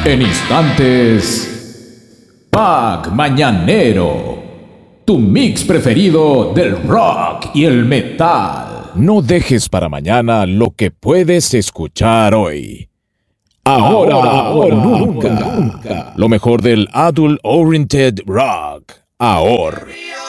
En instantes, Pack Mañanero, tu mix preferido del rock y el metal. No dejes para mañana lo que puedes escuchar hoy. Ahora o nunca. Lo mejor del Adult Oriented Rock. Ahora.